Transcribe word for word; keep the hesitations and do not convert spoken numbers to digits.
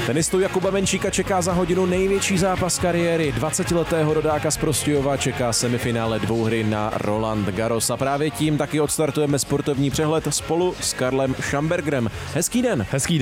Tenistu Jakuba Menčíka čeká za hodinu největší zápas kariéry. dvacetiletého rodáka z Prostějova čeká semifinále dvouhry na Roland Garros. A právě tím taky odstartujeme sportovní přehled spolu s Karlem Šambergrem. Hezký den. Hezký den.